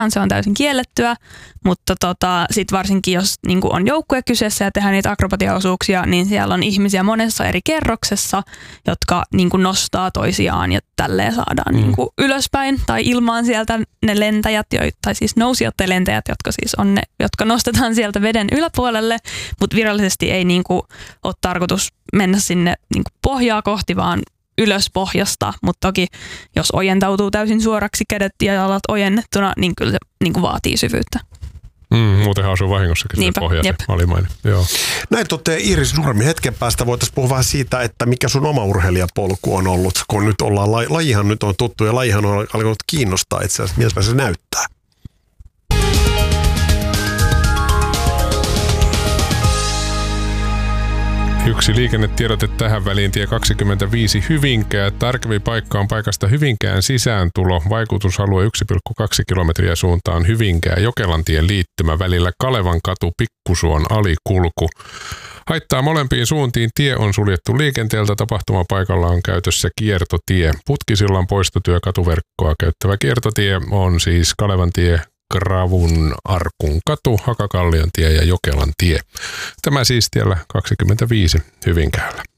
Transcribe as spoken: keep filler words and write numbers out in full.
se on täysin kiellettyä, mutta tota, sit varsinkin jos niin kuin on joukkue kyseessä ja tehdään niitä akrobatiaosuuksia, niin siellä on ihmisiä monessa eri kerroksessa, jotka niin kuin nostaa toisiaan ja tälleen saadaan mm. niin kuin ylöspäin tai ilmaan sieltä ne lentäjät, tai siis nousijat ja lentäjät, jotka siis on ne, jotka nostetaan sieltä veden yläpuolelle, mutta virallisesti ei niin kuin ole tarkoitus mennä sinne niin kuin pohjaa kohti, vaan ylös pohjasta, mutta toki jos ojentautuu täysin suoraksi kädet ja jalat ojennettuna, niin kyllä se niin kuin vaatii syvyyttä. Mm, muutenhan asuu vahingossakin se pohja, se alimainen. Joo. Näin toteaa Iiris Nurmi. Hetken päästä voitaisiin puhua vähän siitä, että mikä sun oma urheilijapolku on ollut, kun nyt ollaan, lajihan nyt on tuttu ja lajihan on alkanut kiinnostaa itse asiassa, miltä se näyttää. Yksi liikennetiedote tähän väliin, tie kaksikymmentäviisi Hyvinkää. Tarkempi paikka on paikasta Hyvinkään sisääntulo. Vaikutusalue yksi pilkku kaksi kilometriä suuntaan Hyvinkää Jokelantien liittymä välillä Kalevan katu Pikkusuon alikulku. Haittaa molempiin suuntiin. Tie on suljettu liikenteeltä. Tapahtumapaikalla on käytössä kiertotie. Putkisillan poistotyö katuverkkoa käyttävä kiertotie on siis Kalevantie, Kravun Arkun katu, Hakakallion tie ja Jokelan tie. Tämä siis tiellä kaksikymmentäviisi Hyvinkäällä.